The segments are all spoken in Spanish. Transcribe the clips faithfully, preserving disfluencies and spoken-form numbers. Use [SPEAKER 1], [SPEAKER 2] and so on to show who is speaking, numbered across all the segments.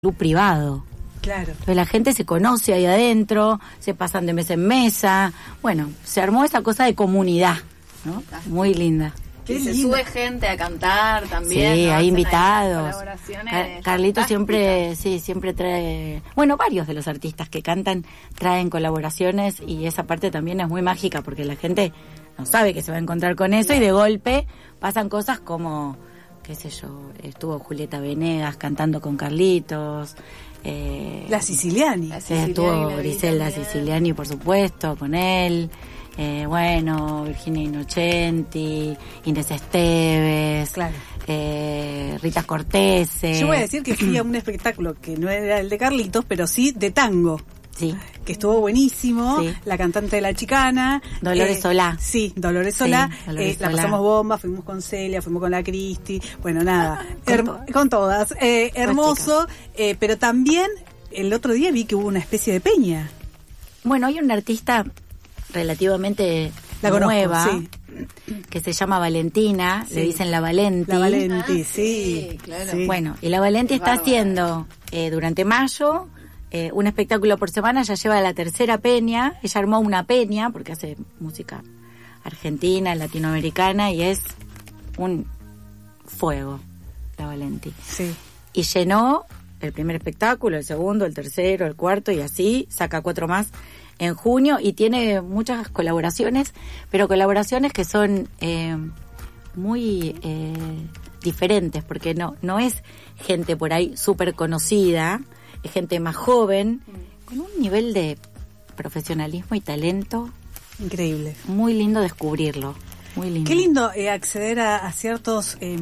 [SPEAKER 1] club privado.
[SPEAKER 2] Claro.
[SPEAKER 1] Entonces la gente se conoce ahí adentro, se pasan de mesa en mesa. Bueno, se armó esa cosa de comunidad, ¿no? Muy linda.
[SPEAKER 3] Y se sube gente a cantar también.
[SPEAKER 1] Sí,
[SPEAKER 3] ¿no?
[SPEAKER 1] hay invitados.
[SPEAKER 3] Colaboraciones
[SPEAKER 1] Car- Carlitos siempre, sí, siempre trae, bueno, varios de los artistas que cantan traen colaboraciones y esa parte también es muy mágica porque la gente no sabe que se va a encontrar con eso y de golpe pasan cosas como, qué sé yo, estuvo Julieta Venegas cantando con Carlitos. Eh,
[SPEAKER 2] La Siciliani.
[SPEAKER 3] La Siciliani,
[SPEAKER 1] estuvo
[SPEAKER 3] la vi
[SPEAKER 1] Griselda
[SPEAKER 3] también.
[SPEAKER 1] Siciliani, por supuesto, con él. Eh, bueno, Virginia Innocenti, Inés Esteves,
[SPEAKER 2] Claro.
[SPEAKER 1] eh, Rita Cortese.
[SPEAKER 2] Yo voy a decir que fui a un espectáculo que no era el de Carlitos, pero sí de tango,
[SPEAKER 1] Sí,
[SPEAKER 2] que estuvo buenísimo.
[SPEAKER 1] Sí.
[SPEAKER 2] La cantante de La Chicana.
[SPEAKER 1] Dolores
[SPEAKER 2] eh,
[SPEAKER 1] Solá.
[SPEAKER 2] Sí, Dolores Solá.
[SPEAKER 1] Sí, Dolores
[SPEAKER 2] eh, la
[SPEAKER 1] Solá.
[SPEAKER 2] pasamos bomba, fuimos con Celia, fuimos con la Cristi. Bueno, nada,
[SPEAKER 1] Con
[SPEAKER 2] her-
[SPEAKER 1] todas.
[SPEAKER 2] con todas. Eh, hermoso, eh, pero también el otro día vi que hubo una especie de peña.
[SPEAKER 1] bueno, hay una artista relativamente
[SPEAKER 2] La conozco,
[SPEAKER 1] nueva
[SPEAKER 2] sí.
[SPEAKER 1] que se llama Valentina,
[SPEAKER 2] Sí.
[SPEAKER 1] le dicen la Valenti.
[SPEAKER 2] La Valenti,
[SPEAKER 3] Ah,
[SPEAKER 2] sí.
[SPEAKER 3] sí, claro.
[SPEAKER 2] sí.
[SPEAKER 1] Bueno, y la Valenti está
[SPEAKER 3] Bárbara.
[SPEAKER 1] haciendo eh, durante mayo eh, un espectáculo por semana, ya lleva la tercera peña, ella armó una peña porque hace música argentina, latinoamericana y es un fuego, la Valenti.
[SPEAKER 2] Sí.
[SPEAKER 1] Y llenó el primer espectáculo, el segundo, el tercero, el cuarto y así, saca cuatro más en junio y tiene muchas colaboraciones, pero colaboraciones que son eh, muy eh, diferentes, porque no no es gente por ahí súper conocida, es gente más joven, con un nivel de profesionalismo y talento
[SPEAKER 2] Increíble.
[SPEAKER 1] muy lindo descubrirlo, muy lindo.
[SPEAKER 2] Qué lindo eh, acceder a, a ciertos eh,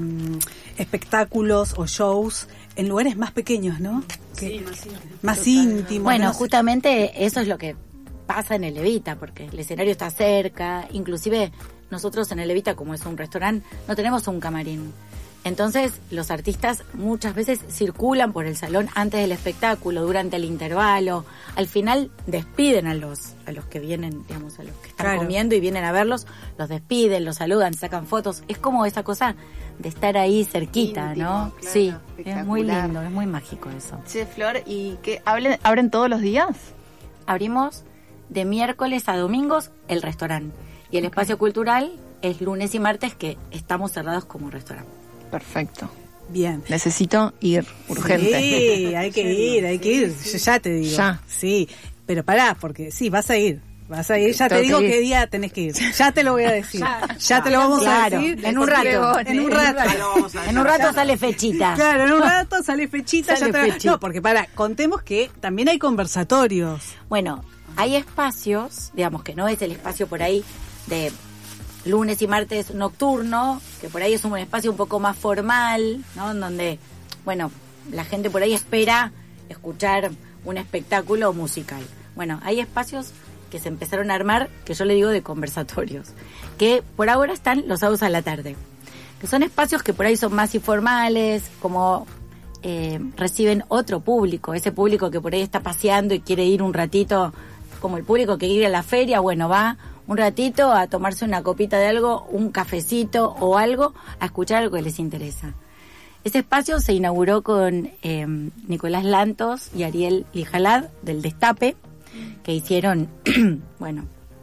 [SPEAKER 2] espectáculos o shows en lugares más pequeños, ¿no? Que-
[SPEAKER 3] Sí, más íntimo.
[SPEAKER 2] más íntimos.
[SPEAKER 1] Bueno,
[SPEAKER 2] menos-
[SPEAKER 1] justamente eso es lo que pasa en el Evita, porque el escenario está cerca, inclusive nosotros en el Evita, como es un restaurante, no tenemos un camarín. Entonces, los artistas muchas veces circulan por el salón antes del espectáculo, durante el intervalo. Al final despiden a los a los que vienen, digamos, a los que están
[SPEAKER 2] Claro.
[SPEAKER 1] comiendo y vienen a verlos, los despiden, los saludan, sacan fotos. Es como esa cosa de estar ahí cerquita,
[SPEAKER 3] Íntimo,
[SPEAKER 1] ¿no?
[SPEAKER 3] claro,
[SPEAKER 1] Sí, es muy
[SPEAKER 3] espectacular.
[SPEAKER 1] lindo, es muy mágico eso.
[SPEAKER 3] Che, Flor, ¿y qué? ¿Abren, ¿Abren todos los días?
[SPEAKER 1] Abrimos de miércoles a domingos el restaurante. Y el espacio cultural es lunes y martes, que estamos cerrados como restaurante.
[SPEAKER 3] Perfecto.
[SPEAKER 2] Bien.
[SPEAKER 3] Necesito ir urgente.
[SPEAKER 2] Sí, hay que ir, hay que ir. Yo ya te digo.
[SPEAKER 3] Ya.
[SPEAKER 2] Sí, pero pará, porque sí, vas a ir. Vas a ir, ya te
[SPEAKER 3] Tengo
[SPEAKER 2] digo
[SPEAKER 3] que ir.
[SPEAKER 2] qué día tenés que ir. Ya te lo voy a decir. Ya te lo vamos
[SPEAKER 1] Claro,
[SPEAKER 2] a decir.
[SPEAKER 1] en un rato.
[SPEAKER 2] En un rato.
[SPEAKER 1] En un rato sale fechita.
[SPEAKER 2] Claro, en un rato sale fechita.
[SPEAKER 1] Sale
[SPEAKER 2] ya te-
[SPEAKER 1] fechita.
[SPEAKER 2] No, porque pará, contemos que también hay conversatorios.
[SPEAKER 1] Bueno, hay espacios, digamos que no es el espacio por ahí de lunes y martes nocturno, que por ahí es un espacio un poco más formal, ¿no? En donde, bueno, la gente por ahí espera escuchar un espectáculo musical. Bueno, hay espacios que se empezaron a armar, que yo le digo de conversatorios, que por ahora están los sábados a la tarde, que son espacios que por ahí son más informales, como eh, reciben otro público, ese público que por ahí está paseando y quiere ir un ratito, como el público que quiere ir a la feria, bueno, va un ratito a tomarse una copita de algo, un cafecito o algo, a escuchar algo que les interesa. Ese espacio se inauguró con eh, Nicolás Lantos y Ariel Lijalad del Destape, que hicieron, bueno,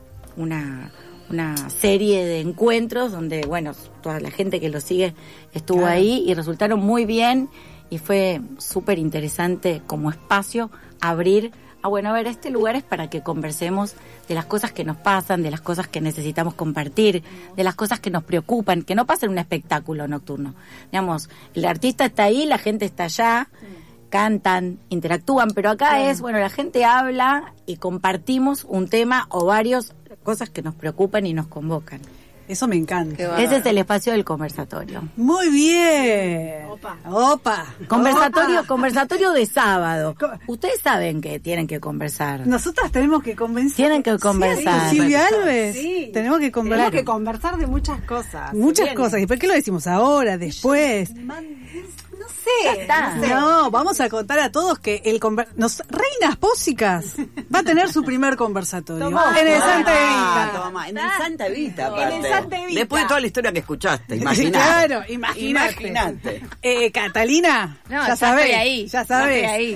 [SPEAKER 1] una, una serie de encuentros donde, bueno, toda la gente que lo sigue estuvo
[SPEAKER 2] Claro.
[SPEAKER 1] ahí y resultaron muy bien y fue súper interesante como espacio abrir, ah, bueno, a ver, este lugar es para que conversemos de las cosas que nos pasan, de las cosas que necesitamos compartir, de las cosas que nos preocupan, que no pasa en un espectáculo nocturno. Digamos, el artista está ahí, la gente está allá, cantan, interactúan, pero acá es, bueno, la gente habla y compartimos un tema o varios cosas que nos preocupan y nos convocan.
[SPEAKER 2] Eso me encanta.
[SPEAKER 3] Qué bárbaro.
[SPEAKER 1] Ese es el espacio del conversatorio.
[SPEAKER 2] Muy bien.
[SPEAKER 3] Opa.
[SPEAKER 2] Opa.
[SPEAKER 1] Conversatorio,
[SPEAKER 2] Opa.
[SPEAKER 1] conversatorio de sábado.
[SPEAKER 2] Co-
[SPEAKER 1] Ustedes saben que tienen que conversar.
[SPEAKER 2] Nosotras tenemos que convencer.
[SPEAKER 1] Tienen que conversar.
[SPEAKER 2] Sí, Silvia Alves.
[SPEAKER 4] Sí.
[SPEAKER 2] Tenemos que conversar.
[SPEAKER 4] Tenemos que conversar de muchas cosas.
[SPEAKER 2] Muchas
[SPEAKER 4] Bien.
[SPEAKER 2] cosas. ¿Y por qué lo decimos ahora, después?
[SPEAKER 4] Man- es- no
[SPEAKER 1] sé.
[SPEAKER 3] está.
[SPEAKER 1] No sé.
[SPEAKER 2] No, vamos a contar a todos que el conver- nos, Reinas Pósicas va a tener su primer conversatorio
[SPEAKER 4] Tomá.
[SPEAKER 2] en el
[SPEAKER 4] Ah,
[SPEAKER 2] Santa Evita.
[SPEAKER 4] toma, en el Santa Evita,
[SPEAKER 2] En el
[SPEAKER 4] aparte.
[SPEAKER 2] Santa Evita.
[SPEAKER 4] Después de toda la historia que escuchaste, imagínate.
[SPEAKER 2] Claro, imagínate.
[SPEAKER 4] Imagínate.
[SPEAKER 2] Eh, Catalina,
[SPEAKER 3] No,
[SPEAKER 2] ya
[SPEAKER 3] ya
[SPEAKER 2] sabés,
[SPEAKER 3] estoy ahí,
[SPEAKER 2] ya
[SPEAKER 3] ya
[SPEAKER 2] sabés.
[SPEAKER 3] estoy ahí.